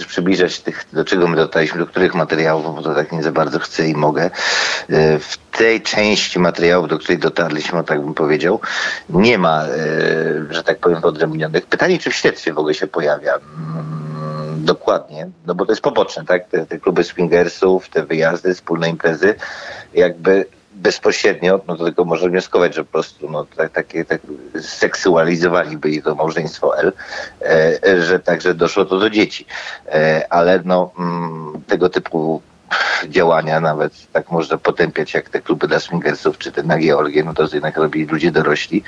przybliżać do czego my dotarliśmy, do których materiałów, bo to tak nie za bardzo chcę i mogę. W tej części materiałów, do której dotarliśmy, tak bym powiedział, nie ma, że tak powiem, wyodrębnionych. Pytanie, czy w śledztwie w ogóle się pojawia. Dokładnie, no bo to jest poboczne, tak? Te kluby swingersów, te wyjazdy, wspólne imprezy, jakby bezpośrednio, no to tylko można wnioskować, że po prostu tak seksualizowaliby to małżeństwo L, że także doszło to do dzieci. Ale tego typu działania nawet tak można potępiać jak te kluby dla swingersów czy te nagie orgie, no to jednak robili ludzie dorośli.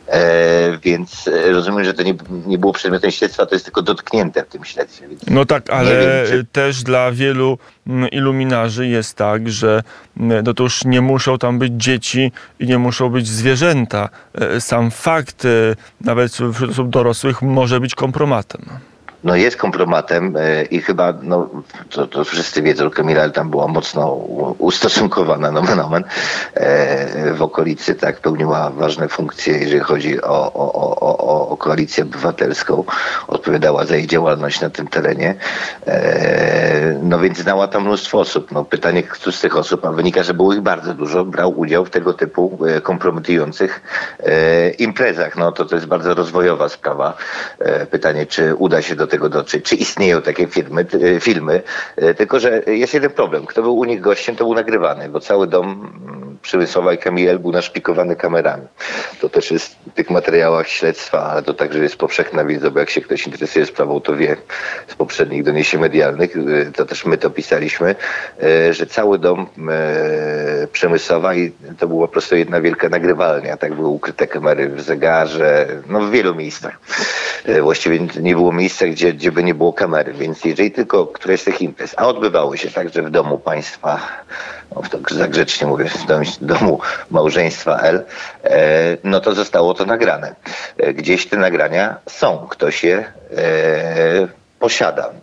Więc rozumiem, że to nie było przedmiotem śledztwa, to jest tylko dotknięte w tym śledztwie. Więc no tak, ale też dla wielu iluminarzy jest tak, że no to już nie muszą tam być dzieci i nie muszą być zwierzęta. Sam fakt, nawet wśród osób dorosłych, może być kompromatem. No jest kompromatem i chyba, to wszyscy wiedzą, Kamila tam była mocno ustosunkowana, nomen omen, w okolicy, tak, pełniła ważne funkcje, jeżeli chodzi o koalicję obywatelską, odpowiadała za jej działalność na tym terenie, no więc znała tam mnóstwo osób. No pytanie, kto z tych osób, a wynika, że było ich bardzo dużo, brał udział w tego typu kompromitujących imprezach. No to jest bardzo rozwojowa sprawa. Pytanie, czy uda się do tego dotrzeć, czy istnieją takie filmy, tylko że jest jeden problem. Kto był u nich gościem, to był nagrywany, bo cały dom Przemysława i Kamili L. był naszpikowany kamerami. To też jest w tych materiałach śledztwa, ale to także jest powszechna wiedza, bo jak się ktoś interesuje sprawą, to wie z poprzednich doniesień medialnych, to też my to pisaliśmy, że cały dom Przemysława i to była po prostu jedna wielka nagrywalnia, tak były ukryte kamery w zegarze, w wielu miejscach. Właściwie nie było miejsca, gdzie by nie było kamery, więc jeżeli tylko któreś z tych imprez, a odbywały się także w domu państwa, tak grzecznie mówię, w domu małżeństwa L, no to zostało to nagrane. Gdzieś te nagrania są, ktoś je posiada.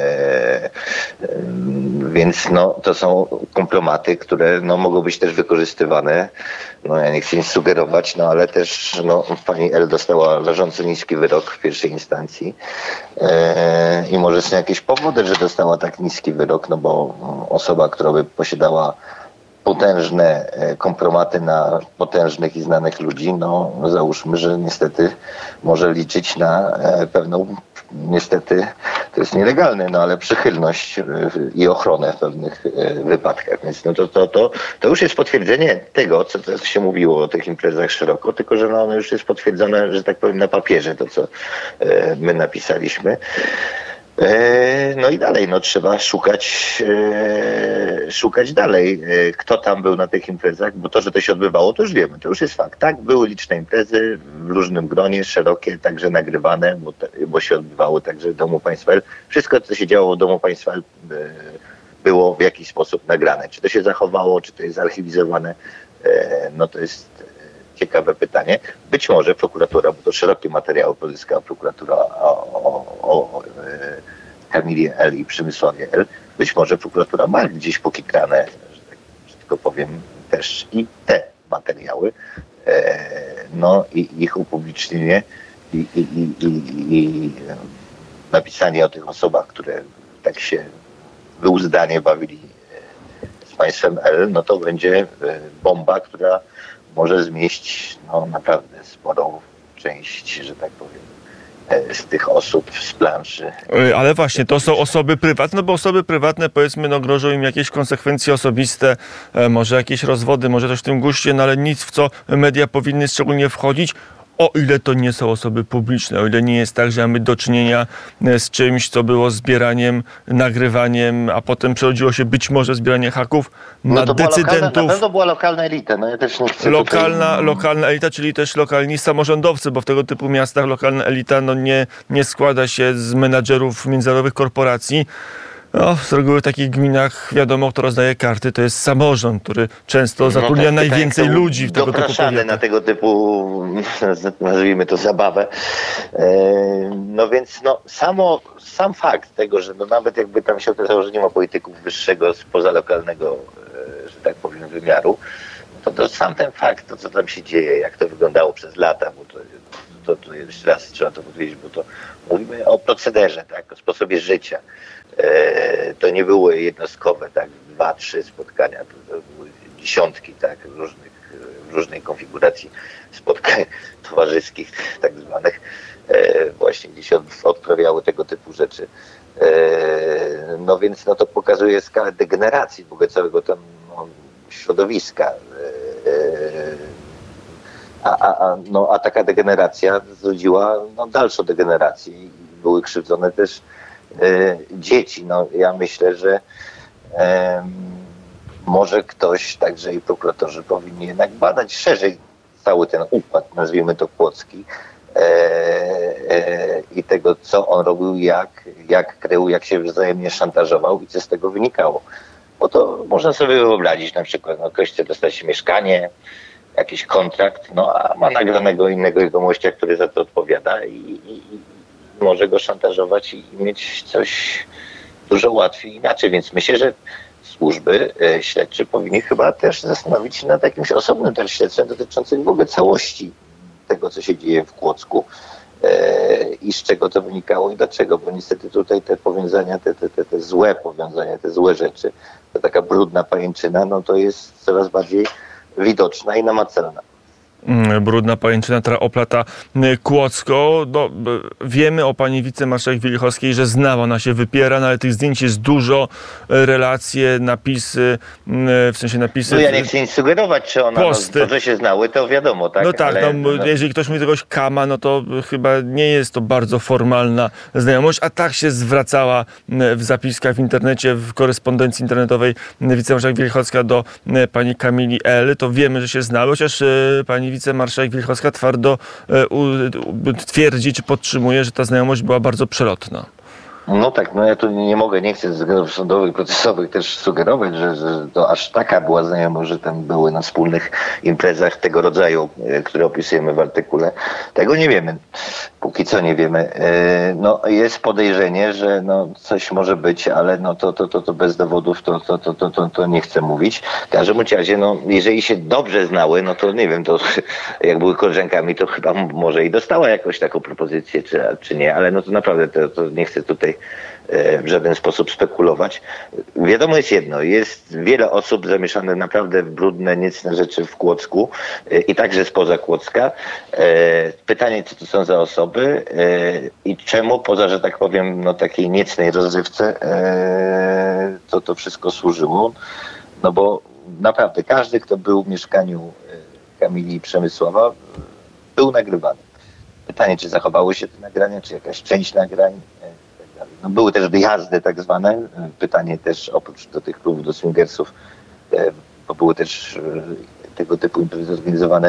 Więc to są kompromaty, które mogą być też wykorzystywane. Ja nie chcę nic sugerować, ale też pani L. dostała leżąco niski wyrok w pierwszej instancji. I może są jakieś powody, że dostała tak niski wyrok, bo osoba, która by posiadała potężne kompromaty na potężnych i znanych ludzi, załóżmy, że niestety może liczyć na pewną, niestety to jest nielegalne, ale przychylność i ochronę w pewnych wypadkach. Więc to już jest potwierdzenie tego, co się mówiło o tych imprezach szeroko, tylko że ono już jest potwierdzone, że tak powiem, na papierze, to co my napisaliśmy. No i dalej, trzeba szukać dalej, kto tam był na tych imprezach, bo to, że to się odbywało, to już wiemy, to już jest fakt. Tak, były liczne imprezy w różnym gronie, szerokie, także nagrywane, bo się odbywało także w Domu Państwa L. Wszystko, co się działo w Domu Państwa L, było w jakiś sposób nagrane. Czy to się zachowało, czy to jest archiwizowane, to jest ciekawe pytanie. Być może prokuratura, bo to szerokie materiały pozyskała prokuratura o Kamili L. i Przemysławie L. Być może prokuratura ma gdzieś pokikrane, że tak brzydko powiem, też i te materiały. I ich upublicznienie i napisanie o tych osobach, które tak się wyuzdanie bawili z państwem L, to będzie bomba, która może zmieść naprawdę sporą część, że tak powiem, z tych osób z planszy. Ale właśnie, to są osoby prywatne, bo osoby prywatne, powiedzmy, grożą im jakieś konsekwencje osobiste, może jakieś rozwody, może coś w tym guście, ale nic, w co media powinny szczególnie wchodzić, o ile to nie są osoby publiczne, o ile nie jest tak, że mamy do czynienia z czymś, co było zbieraniem, nagrywaniem, a potem przerodziło się być może zbieranie haków na decydentów. Na pewno była lokalna elita. Ja też nie chcę lokalna elita, czyli też lokalni samorządowcy, bo w tego typu miastach lokalna elita nie składa się z menadżerów międzynarodowych korporacji. W reguły w takich gminach wiadomo, kto rozdaje karty, to jest samorząd, który często zatrudnia najwięcej ludzi w tego typu powiatach. Na tego typu, nazwijmy to, zabawę. Więc sam fakt tego, że nawet jakby tam się okazało, że nie ma polityków wyższego spoza lokalnego, że tak powiem, wymiaru, to sam ten fakt, to co tam się dzieje, jak to wyglądało przez lata, bo to to jeszcze raz trzeba to powiedzieć, bo to mówimy o procederze, tak, o sposobie życia. To nie były jednostkowe, tak, 2-3 spotkania, to były dziesiątki, tak, w różnej konfiguracji spotkań towarzyskich, tak zwanych, właśnie gdzie się odprawiały tego typu rzeczy. No więc to pokazuje skalę degeneracji w ogóle całego tam środowiska. A taka degeneracja zrodziła dalszą degenerację i były krzywdzone też dzieci. No, ja myślę, że może ktoś, także i prokuratorzy, powinni jednak badać szerzej cały ten układ, nazwijmy to kłodzki, i tego, co on robił, jak krył, jak się wzajemnie szantażował i co z tego wynikało. Bo to można sobie wyobrazić, na przykład ktoś chce dostać mieszkanie, jakiś kontrakt, a ma nagranego innego jegomościa, który za to odpowiada i może go szantażować i mieć coś dużo łatwiej inaczej. Więc myślę, że służby śledcze powinny chyba też zastanowić się nad jakimś osobnym też śledztwem dotyczącym w ogóle całości tego, co się dzieje w Kłodzku i z czego to wynikało i dlaczego, bo niestety tutaj te powiązania, te złe powiązania, te złe rzeczy, to taka brudna pajęczyna, to jest coraz bardziej widoczna i namacalna. Brudna pajęczyna, która oplata Kłodzko. Wiemy o pani wicemarszałek Wielichowskiej, że zna, ona się wypiera, ale tych zdjęć jest dużo, relacje, napisy, w sensie napisy... ja nie chcę nic sugerować, czy ona, to, że się znały, to wiadomo, tak? No tak, jeżeli ktoś mówi kogoś kama, to chyba nie jest to bardzo formalna znajomość, a tak się zwracała w zapiskach w internecie, w korespondencji internetowej wicemarszałek Wielichowska do pani Kamili L. To wiemy, że się znały, chociaż pani wicemarszałek Wielichowska twardo twierdzi, czy podtrzymuje, że ta znajomość była bardzo przelotna. No tak, ja tu nie chcę z względów sądowych, procesowych też sugerować, że to aż taka była znajomość, że tam były na wspólnych imprezach tego rodzaju, które opisujemy w artykule. Tego nie wiemy. Póki co nie wiemy. Jest podejrzenie, że coś może być, ale to bez dowodów to nie chcę mówić. W każdym razie, jeżeli się dobrze znały, to nie wiem, to jak były koleżankami, to chyba może i dostała jakąś taką propozycję, czy nie, ale to naprawdę to nie chcę tutaj w żaden sposób spekulować. Wiadomo jest jedno, jest wiele osób zamieszanych naprawdę w brudne, niecne rzeczy w Kłodzku i także spoza Kłodzka. Pytanie, co to są za osoby i czemu poza, że tak powiem, takiej niecnej rozrywce to wszystko służyło. Bo naprawdę każdy, kto był w mieszkaniu Kamili i Przemysława, był nagrywany. Pytanie, czy zachowały się te nagrania, czy jakaś część nagrań. Były też wyjazdy tak zwane. Pytanie też oprócz do tych klubów, do swingersów, bo były też tego typu imprezy zorganizowane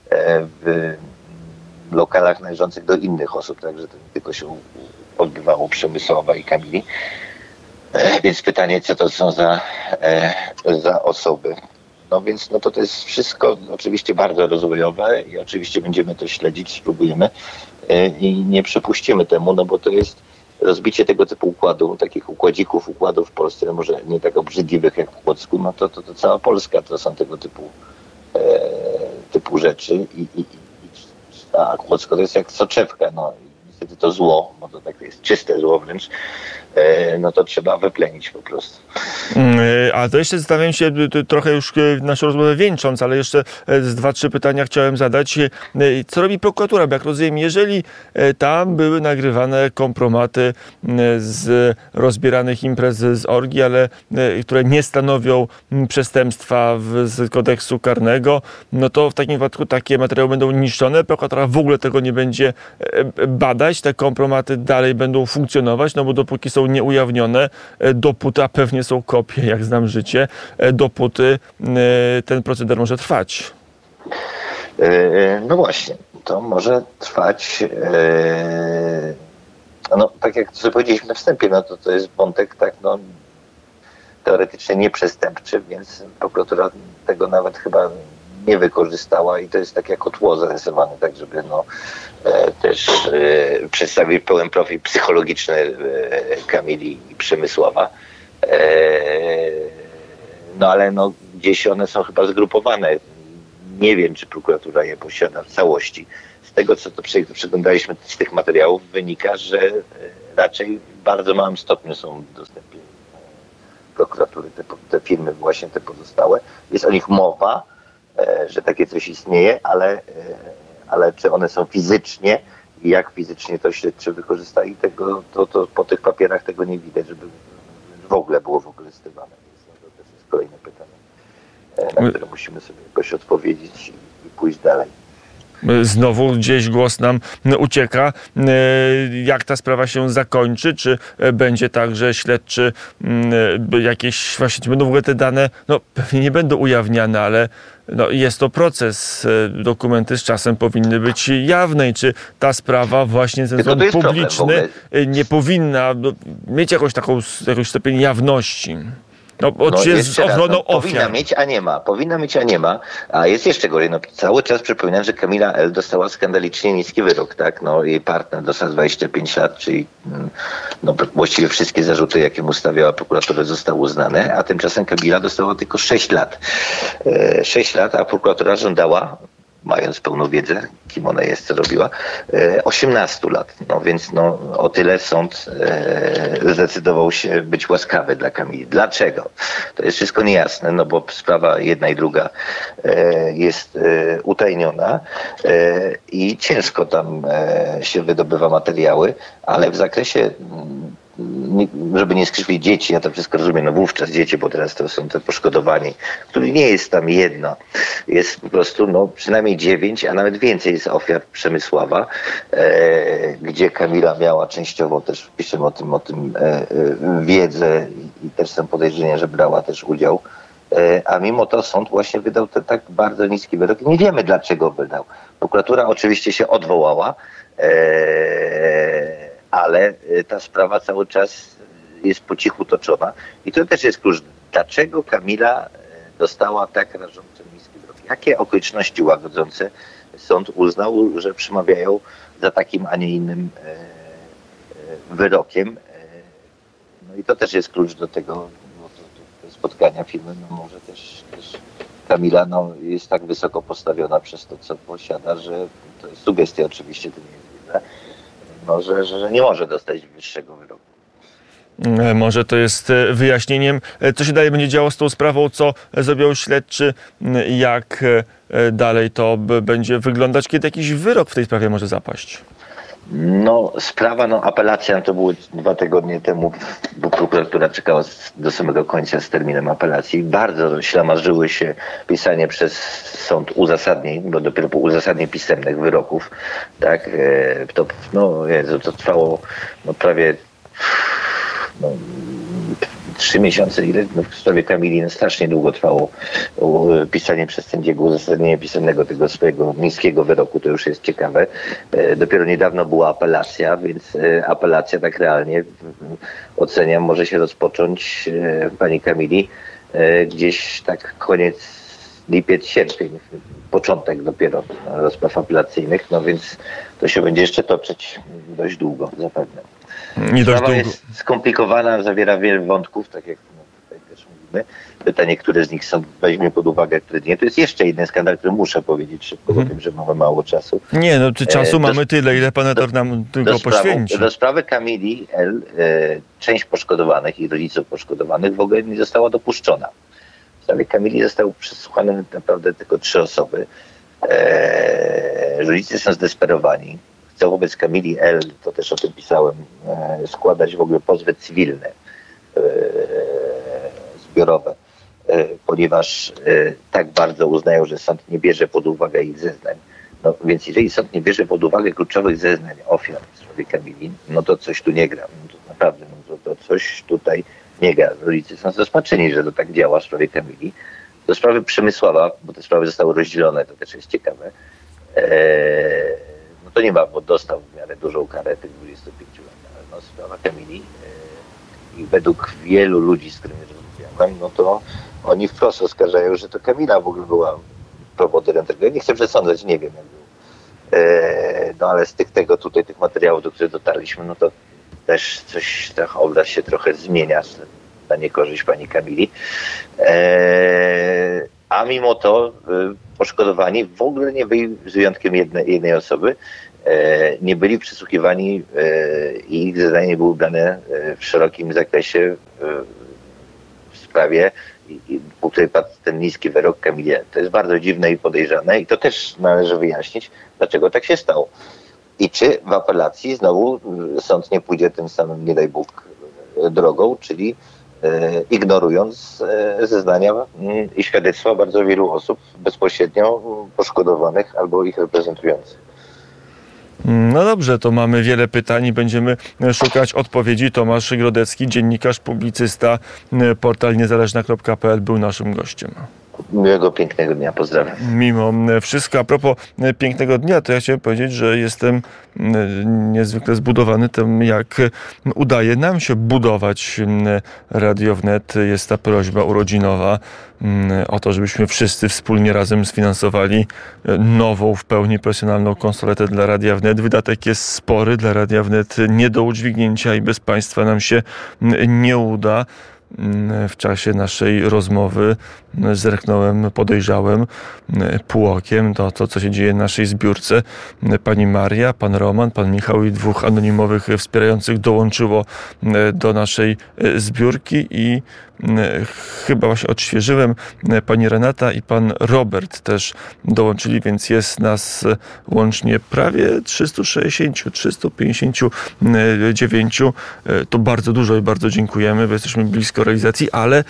w lokalach należących do innych osób, także to nie tylko się odbywało Przemysława i Kamili. Więc pytanie, co to są za osoby. Więc to jest wszystko oczywiście bardzo rozwojowe i oczywiście będziemy to śledzić, spróbujemy i nie przepuścimy temu, bo to jest rozbicie tego typu układu, takich układów w Polsce, może nie tak obrzydliwych jak w Kłodzku, to cała Polska to są tego typu rzeczy a Kłodzko to jest jak soczewka, niestety to zło, bo to tak jest czyste zło wręcz, to trzeba wyplenić po prostu. A to jeszcze zastanawiam się, trochę już naszą rozmowę wieńcząc, ale jeszcze 2-3 pytania chciałem zadać. Co robi prokuratura? Bo jak rozumiem, jeżeli tam były nagrywane kompromaty z rozbieranych imprez z orgii, ale które nie stanowią przestępstwa z kodeksu karnego, to w takim wypadku takie materiały będą niszczone. Prokuratura w ogóle tego nie będzie badać. Te kompromaty dalej będą funkcjonować, bo dopóki są nieujawnione, dopóty, a pewnie są kopie, jak znam życie, dopóty ten proceder może trwać. No właśnie, to może trwać. Tak jak sobie powiedzieliśmy na wstępie, to jest wątek teoretycznie nieprzestępczy, więc prokuratura tego nawet chyba nie wykorzystała i to jest tak jako tło zarysowane, tak żeby też przedstawić pełen profil psychologiczny Kamili i Przemysława. Ale gdzieś one są chyba zgrupowane. Nie wiem, czy prokuratura je posiada w całości. z tego, co to przeglądaliśmy z tych materiałów, wynika, że raczej w bardzo małym stopniu są dostępne prokuratury, te firmy właśnie te pozostałe. Jest o nich mowa, że takie coś istnieje, ale czy one są fizycznie i jak fizycznie to śledczy wykorzystali, tego, to po tych papierach tego nie widać, żeby w ogóle było wykorzystywane. Więc to też jest kolejne pytanie, na które musimy sobie jakoś odpowiedzieć i pójść dalej. Znowu gdzieś głos nam ucieka. Jak ta sprawa się zakończy? Czy będzie tak, że śledczy jakieś właśnie będą w ogóle te dane, no pewnie nie będą ujawniane, ale no, jest to proces. Dokumenty z czasem powinny być jawne i czy ta sprawa właśnie ten sąd publiczny nie powinna mieć jakąś stopień jawności? No, z ochroną ofiar. Powinna mieć, a nie ma. A jest jeszcze gorzej. No, cały czas przypominam, że Kamila L. dostała skandalicznie niski wyrok, tak? No, jej partner dostał 25 lat, czyli właściwie wszystkie zarzuty, jakie mu stawiała prokuratura, zostały uznane, a tymczasem Kamila dostała tylko 6 lat. 6 lat, a prokuratura żądała, mając pełną wiedzę, kim ona jest, co robiła, 18 lat. No więc o tyle sąd zdecydował się być łaskawy dla Kamili. Dlaczego? To jest wszystko niejasne, no bo sprawa jedna i druga jest utajniona i ciężko tam się wydobywa materiały, ale w zakresie żeby nie skrzywdzić dzieci, ja to wszystko rozumiem, wówczas dzieci, bo teraz to są te poszkodowani, których nie jest tam jedno, jest po prostu przynajmniej 9, a nawet więcej jest ofiar Przemysława, gdzie Kamila miała częściowo też, piszemy o tym wiedzę i też są podejrzenia, że brała też udział, a mimo to sąd właśnie wydał ten tak bardzo niski wyrok. Nie wiemy, dlaczego wydał. Prokuratura oczywiście się odwołała, ale ta sprawa cały czas jest po cichu toczona. I to też jest klucz. Dlaczego Kamila dostała tak rażąco niski wyrok? Jakie okoliczności łagodzące sąd uznał, że przemawiają za takim, a nie innym wyrokiem? No i to też jest klucz do tego spotkania firmy. No może też Kamila jest tak wysoko postawiona przez to, co posiada, że to jest sugestia oczywiście, to nie jest wiedza. Że nie może dostać wyższego wyroku. Może to jest wyjaśnieniem, co się dalej będzie działo z tą sprawą, co zrobią śledczy, jak dalej to będzie wyglądać, kiedy jakiś wyrok w tej sprawie może zapaść. Sprawa, apelacja to było 2 tygodnie temu, bo prokuratura czekała do samego końca z terminem apelacji. Bardzo ślamarzyły się pisanie przez sąd uzasadnień, bo dopiero po uzasadnień pisemnych wyroków, tak, to trwało prawie 3 miesiące, w sprawie Kamili strasznie długo trwało pisanie przez sędziego uzasadnienia pisemnego tego swojego niskiego wyroku, to już jest ciekawe. Dopiero niedawno była apelacja, więc apelacja tak realnie oceniam może się rozpocząć pani Kamili gdzieś tak koniec lipiec, sierpień, początek dopiero rozpraw apelacyjnych, więc to się będzie jeszcze toczyć dość długo zapewne. Sprawa jest skomplikowana, zawiera wiele wątków, tak jak tutaj też mówimy. Pytanie, które z nich weźmie pod uwagę, które nie. To jest jeszcze jeden skandal, który muszę powiedzieć szybko, bo wiem, że mamy mało czasu. Nie, czasu mamy tyle, ile pan redaktor nam tylko poświęci. Do sprawy Kamili L. Część poszkodowanych i rodziców poszkodowanych w ogóle nie została dopuszczona. W sprawie Kamili zostały przesłuchane naprawdę tylko 3 osoby. Rodzice są zdesperowani. Chcą wobec Kamili L., to też o tym pisałem, składać w ogóle pozwy cywilne, zbiorowe, ponieważ tak bardzo uznają, że sąd nie bierze pod uwagę ich zeznań. Więc jeżeli sąd nie bierze pod uwagę kluczowych zeznań ofiar w sprawie Kamili, to coś tu nie gra. To naprawdę, to coś tutaj nie gra. Rodzice są zrozpaczeni, że to tak działa w sprawie Kamili. Do sprawy Przemysława, bo te sprawy zostały rozdzielone, to też jest ciekawe, to nie ma, bo dostał w miarę dużą karę tych 25 lat. Ale sprawa Kamili i według wielu ludzi, z którymi rozmawiałem, to oni wprost oskarżają, że to Kamila w ogóle była prowodyrem tego. Ja nie chcę przesądzać, nie wiem jak było. Ale z tych materiałów, do których dotarliśmy, to też coś, obraz się trochę zmienia na niekorzyść pani Kamili. A mimo to poszkodowani w ogóle nie byli, z wyjątkiem jednej osoby, nie byli przesłuchiwani i ich zeznania nie były brane w szerokim zakresie w sprawie, po której padł ten niski wyrok Kamile. To jest bardzo dziwne i podejrzane i to też należy wyjaśnić, dlaczego tak się stało. I czy w apelacji znowu sąd nie pójdzie tym samym, nie daj Bóg, drogą, czyli ignorując zeznania i świadectwa bardzo wielu osób bezpośrednio poszkodowanych albo ich reprezentujących. No dobrze, to mamy wiele pytań i będziemy szukać odpowiedzi. Tomasz Grodecki, dziennikarz, publicysta, portal niezależna.pl był naszym gościem. Miłego, pięknego dnia, pozdrawiam. Mimo wszystko, a propos pięknego dnia, to ja chciałem powiedzieć, że jestem niezwykle zbudowany tym, jak udaje nam się budować Radio Wnet. Jest ta prośba urodzinowa o to, żebyśmy wszyscy wspólnie razem sfinansowali nową, w pełni profesjonalną konsoletę dla Radia Wnet. Wydatek jest spory, dla Radia Wnet nie do udźwignięcia i bez Państwa nam się nie uda. W czasie naszej rozmowy zerknąłem, podejrzałem pół okiem to, co się dzieje w naszej zbiórce. Pani Maria, pan Roman, pan Michał i 2 anonimowych wspierających dołączyło do naszej zbiórki i chyba właśnie odświeżyłem, pani Renata i pan Robert też dołączyli, więc jest nas łącznie prawie 359. To bardzo dużo i bardzo dziękujemy, bo jesteśmy blisko realizacji,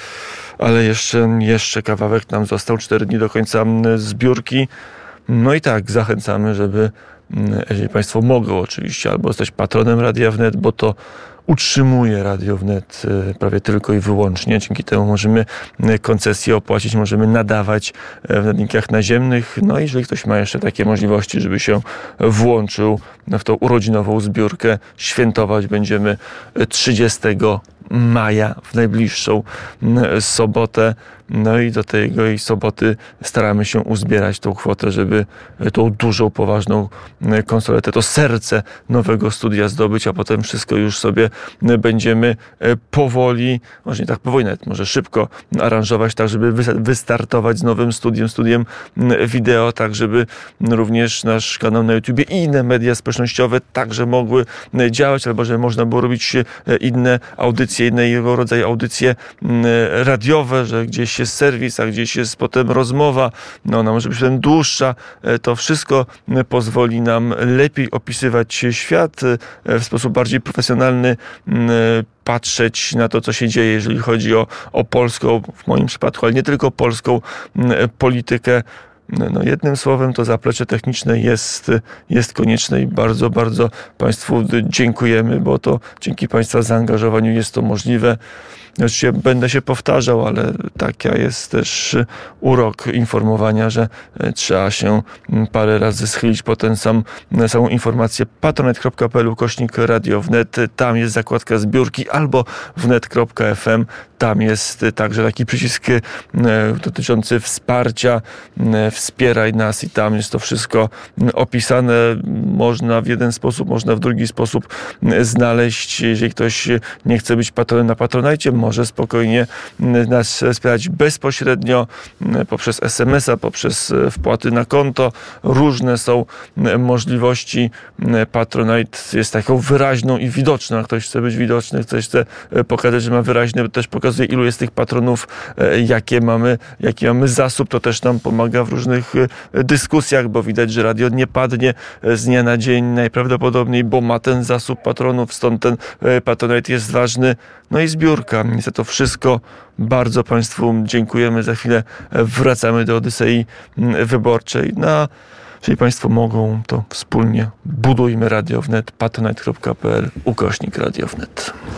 ale jeszcze kawałek nam został, 4 dni do końca zbiórki. No i tak, zachęcamy, żeby, jeżeli Państwo mogą oczywiście, albo zostać patronem Radia Wnet, bo to utrzymuje Radio Wnet prawie tylko i wyłącznie. Dzięki temu możemy koncesję opłacić, możemy nadawać w nadajnikach naziemnych. No i jeżeli ktoś ma jeszcze takie możliwości, żeby się włączył w tą urodzinową zbiórkę, świętować będziemy 30 maja w najbliższą sobotę. No i do tej soboty staramy się uzbierać tą kwotę, żeby tą dużą, poważną konsoletę, to serce nowego studia zdobyć, a potem wszystko już sobie będziemy powoli, może nie tak powoli, nawet może szybko aranżować, tak żeby wystartować z nowym studiem wideo, tak żeby również nasz kanał na YouTubie i inne media społecznościowe także mogły działać, albo żeby można było robić inne audycje, innego rodzaju audycje radiowe, że gdzieś jest serwis, a gdzieś jest potem rozmowa, no ona może być potem dłuższa. To wszystko pozwoli nam lepiej opisywać świat, w sposób bardziej profesjonalny patrzeć na to, co się dzieje, jeżeli chodzi o polską, w moim przypadku, ale nie tylko polską politykę. No jednym słowem to zaplecze techniczne jest konieczne i bardzo, bardzo Państwu dziękujemy, bo to dzięki Państwa zaangażowaniu jest to możliwe. Oczywiście będę się powtarzał, ale taka jest też urok informowania, że trzeba się parę razy schylić po samą informację. patronite.pl/Radio Wnet, tam jest zakładka zbiórki, albo wnet.fm, tam jest także taki przycisk dotyczący wsparcia, wspieraj nas i tam jest to wszystko opisane. Można w jeden sposób, można w drugi sposób znaleźć. Jeżeli ktoś nie chce być patronem na Patronite, może spokojnie nas wspierać bezpośrednio poprzez SMS-a, poprzez wpłaty na konto. Różne są możliwości. Patronite jest taką wyraźną i widoczną. Jak ktoś chce być widoczny, ktoś chce pokazać, że ma wyraźny, też pokazuje, ilu jest tych patronów, jaki mamy zasób. To też nam pomaga w różnych dyskusjach, bo widać, że radio nie padnie z dnia na dzień najprawdopodobniej, bo ma ten zasób patronów, stąd ten Patronite jest ważny. No i zbiórka. I za to wszystko bardzo Państwu dziękujemy. Za chwilę wracamy do Odysei Wyborczej. Jeżeli Państwo mogą, to wspólnie budujmy Radio Wnet, patronite.pl/Radio Wnet.